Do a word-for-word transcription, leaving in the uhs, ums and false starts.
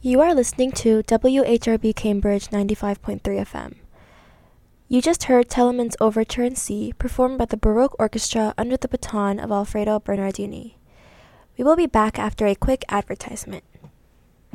You are listening to W H R B Cambridge ninety-five point three F M. You just heard Telemann's Overture in C, performed by the Baroque Orchestra under the baton of Alfredo Bernardini. We will be back after a quick advertisement.